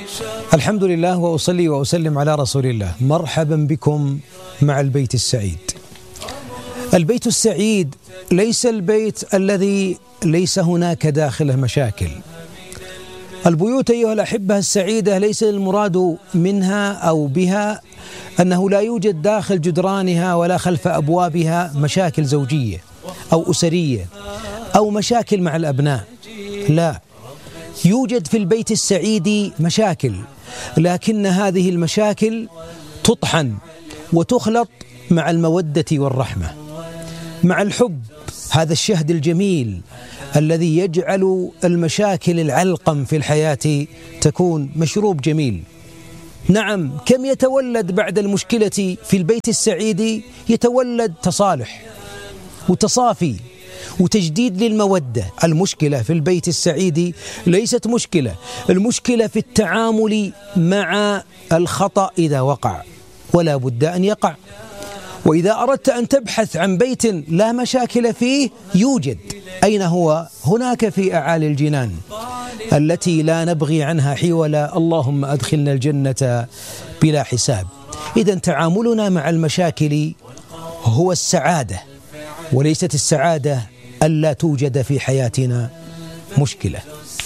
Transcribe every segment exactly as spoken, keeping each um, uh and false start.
الحمد لله وأصلي وأسلم على رسول الله. مرحبا بكم مع البيت السعيد. البيت السعيد ليس البيت الذي ليس هناك داخله مشاكل. البيوت أيها الأحبة السعيدة ليس المراد منها أو بها أنه لا يوجد داخل جدرانها ولا خلف أبوابها مشاكل زوجية أو أسرية أو مشاكل مع الأبناء، لا، يوجد في البيت السعيد مشاكل، لكن هذه المشاكل تطحن وتخلط مع المودة والرحمة، مع الحب، هذا الشهد الجميل الذي يجعل المشاكل العلقم في الحياة تكون مشروب جميل. نعم، كم يتولد بعد المشكلة في البيت السعيد؟ يتولد تصالح وتصافي وتجديد للمودة. المشكلة في البيت السعيد ليست مشكلة، المشكلة في التعامل مع الخطأ إذا وقع، ولا بد أن يقع. وإذا أردت أن تبحث عن بيت لا مشاكل فيه يوجد. أين هو؟ هناك في أعالي الجنان التي لا نبغي عنها حولا، اللهم أدخلنا الجنة بلا حساب. إذن تعاملنا مع المشاكل هو السعادة، وليست السعادة ألا توجد في حياتنا مشكلة.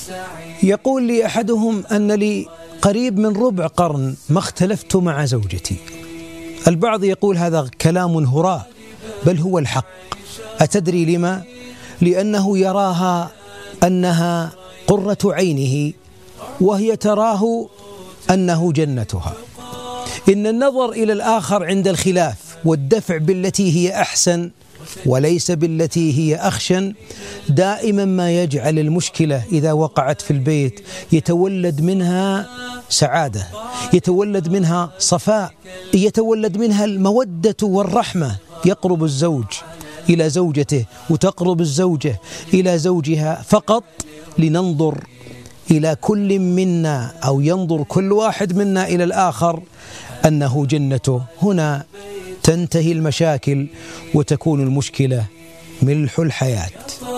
يقول لي أحدهم أن لي قريب من ربع قرن ما اختلفت مع زوجتي. البعض يقول هذا كلام هراء، بل هو الحق. أتدري لما؟ لأنه يراها أنها قرة عينه وهي تراه أنه جنتها. إن النظر إلى الآخر عند الخلاف والدفع بالتي هي أحسن وليس بالتي هي أخشن دائما ما يجعل المشكلة إذا وقعت في البيت يتولد منها سعادة، يتولد منها صفاء، يتولد منها المودة والرحمة. يقرب الزوج إلى زوجته وتقرب الزوجة إلى زوجها فقط لننظر إلى كل منا أو ينظر كل واحد منا إلى الآخر أنه جنته. هنا تنتهي المشاكل وتكون المشكلة ملح الحياة.